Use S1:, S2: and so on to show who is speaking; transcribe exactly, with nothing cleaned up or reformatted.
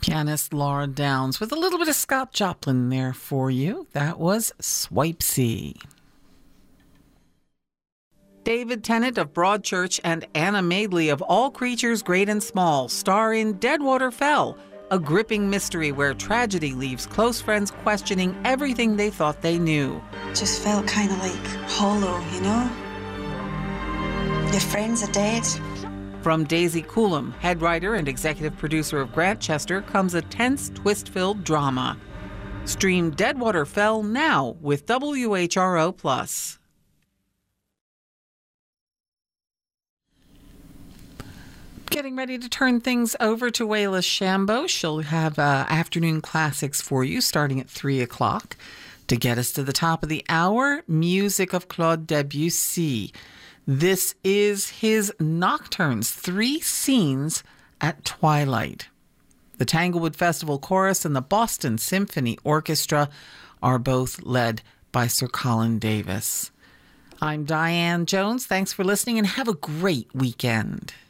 S1: Pianist Laura Downs with a little bit of Scott Joplin there for you. That was Swipesy. David Tennant of Broadchurch and Anna Madeley of All Creatures Great and Small star in Deadwater Fell, a gripping mystery where tragedy leaves close friends questioning everything they thought they knew.
S2: Just felt kind of like hollow, you know? Your friends are dead.
S1: From Daisy Coulomb, head writer and executive producer of Grantchester, comes a tense, twist-filled drama. Stream Deadwater Fell now with W H R O Plus. Getting ready to turn things over to Wayla Shambo. She'll have uh, afternoon classics for you starting at three o'clock. To get us to the top of the hour, music of Claude Debussy. This is his Nocturnes, three scenes at twilight. The Tanglewood Festival Chorus and the Boston Symphony Orchestra are both led by Sir Colin Davis. I'm Diane Jones. Thanks for listening and have a great weekend.